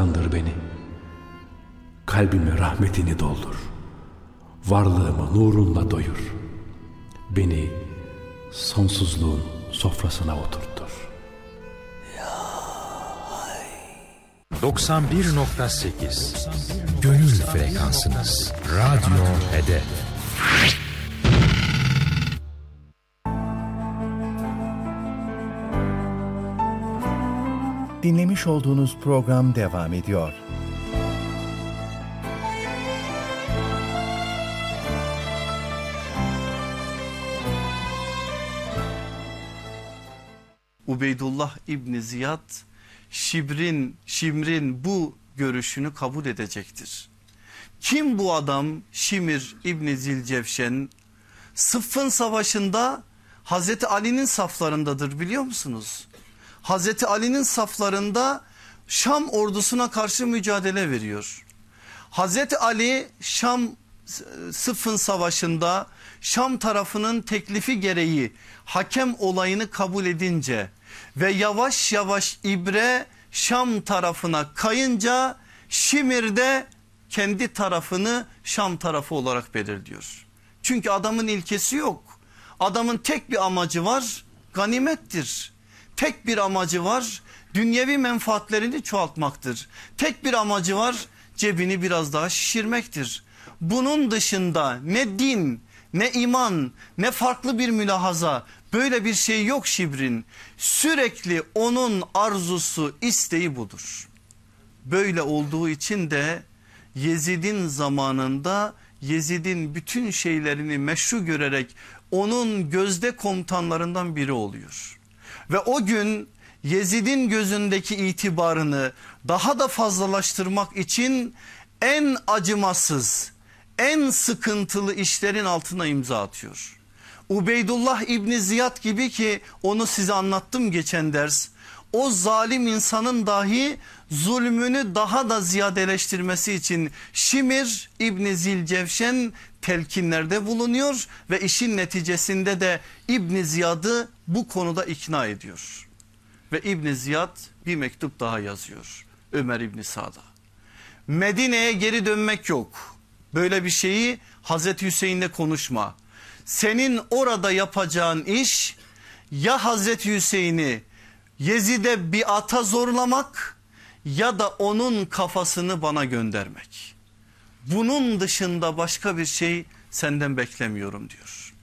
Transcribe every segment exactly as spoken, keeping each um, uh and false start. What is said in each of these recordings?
kazandır beni. Kalbime rahmetini doldur. Varlığımı nurunla doyur. Beni sonsuzluğun sofrasına oturttur. doksan bir nokta sekiz Gönül frekansınız. Radyo Hedef. Dinlemiş olduğunuz program devam ediyor. Ubeydullah İbni Ziyad Şibrin, Şimr'in bu görüşünü kabul edecektir. Kim bu adam? Şimr İbni Zilcevşen Sıffın Savaşı'nda Hazreti Ali'nin saflarındadır, biliyor musunuz? Hazreti Ali'nin saflarında Şam ordusuna karşı mücadele veriyor. Hazreti Ali Şam Sıffın Savaşı'nda Şam tarafının teklifi gereği hakem olayını kabul edince ve yavaş yavaş ibre Şam tarafına kayınca Şimr de kendi tarafını Şam tarafı olarak belirliyor. Çünkü adamın ilkesi yok. Adamın tek bir amacı var, ganimettir. Tek bir amacı var, dünyevi menfaatlerini çoğaltmaktır. Tek bir amacı var, cebini biraz daha şişirmektir. Bunun dışında ne din, ne iman, ne farklı bir mülahaza, böyle bir şey yok Şibr'in. Sürekli onun arzusu, isteği budur. Böyle olduğu için de Yezid'in zamanında Yezid'in bütün şeylerini meşru görerek onun gözde komutanlarından biri oluyor. Ve o gün Yezid'in gözündeki itibarını daha da fazlalaştırmak için en acımasız, en sıkıntılı işlerin altına imza atıyor. Ubeydullah İbni Ziyad gibi, ki onu size anlattım geçen ders, o zalim insanın dahi zulmünü daha da ziyadeleştirmesi için Şimr İbni Zilcevşen telkinlerde bulunuyor ve işin neticesinde de İbni Ziyad'ı bu konuda ikna ediyor. Ve İbni Ziyad bir mektup daha yazıyor Ömer İbni Sad'a. Medine'ye geri dönmek yok. Böyle bir şeyi Hazreti Hüseyin'le konuşma. Senin orada yapacağın iş ya Hazreti Hüseyin'i Yezid'e biata zorlamak ya da onun kafasını bana göndermek. Bunun dışında başka bir şey senden beklemiyorum diyor.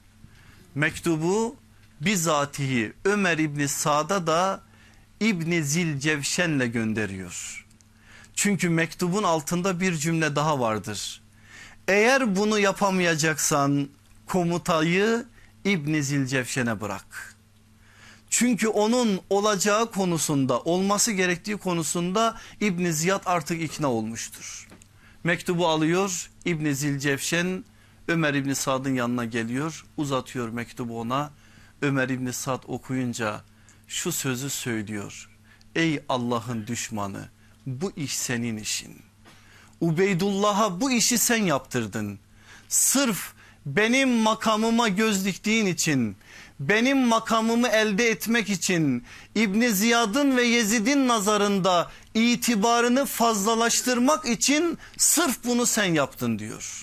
Mektubu bizatihi Ömer İbni Sad'a da İbni Zilcevşen'le gönderiyor. Çünkü mektubun altında bir cümle daha vardır. Eğer bunu yapamayacaksan komutayı İbni Zilcevşen'e bırak. Çünkü onun olacağı konusunda, olması gerektiği konusunda İbni Ziyad artık ikna olmuştur. Mektubu alıyor İbni Zilcevşen, Ömer İbni Sad'ın yanına geliyor, uzatıyor mektubu ona. Ömer İbni Sad okuyunca şu sözü söylüyor: ey Allah'ın düşmanı, bu iş senin işin. Ubeydullah'a bu işi sen yaptırdın. Sırf benim makamıma göz diktiğin için, benim makamımı elde etmek için, İbni Ziyad'ın ve Yezid'in nazarında itibarını fazlalaştırmak için sırf bunu sen yaptın diyor.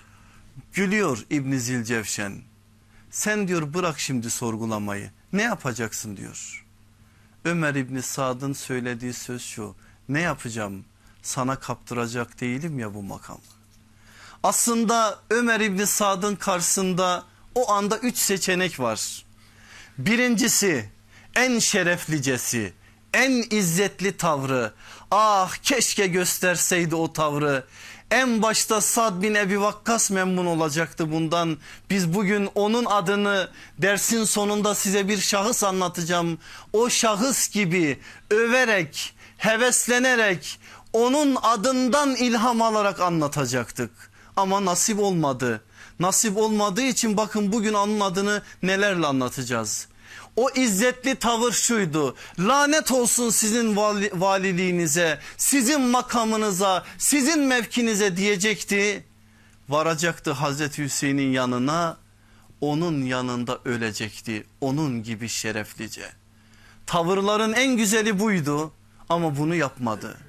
Gülüyor İbni Zilcevşen. Sen diyor bırak şimdi sorgulamayı, ne yapacaksın diyor. Ömer İbni Sad'ın söylediği söz şu: ne yapacağım, sana kaptıracak değilim ya bu makamı. Aslında Ömer İbni Sad'ın karşısında o anda üç seçenek var. Birincisi, en şereflicesi, en izzetli tavrı. Ah keşke gösterseydi o tavrı. En başta Sad bin Ebi Vakkas memnun olacaktı bundan. Biz bugün onun adını dersin sonunda size bir şahıs anlatacağım. O şahıs gibi överek, heveslenerek, onun adından ilham alarak anlatacaktık. Ama nasip olmadı. Nasip olmadığı için bakın bugün onun adını nelerle anlatacağız. O izzetli tavır şuydu: lanet olsun sizin vali, valiliğinize, sizin makamınıza, sizin mevkinize diyecekti. Varacaktı Hazreti Hüseyin'in yanına, onun yanında ölecekti, onun gibi şereflice. Tavırların en güzeli buydu ama bunu yapmadı.